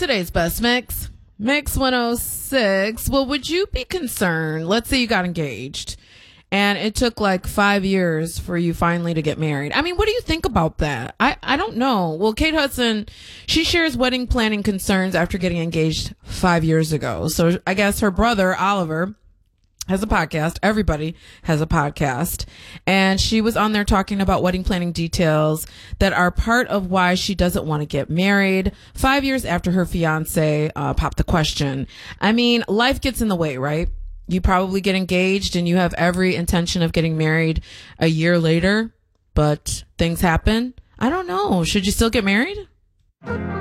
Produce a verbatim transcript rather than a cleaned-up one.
Today's best mix, Mix one oh six. Well, would you be concerned? Let's say you got engaged and it took like five years for you finally to get married. I mean, what do you think about that? I, I don't know. Well, Kate Hudson, she shares wedding planning concerns after getting engaged five years ago. So I guess her brother, Oliver, has a podcast. Everybody has a podcast. And she was on there talking about wedding planning details that are part of why she doesn't want to get married five years after her fiance uh, popped the question. I mean, life gets in the way, right? You probably get engaged and you have every intention of getting married a year later, but things happen. I don't know. Should you still get married?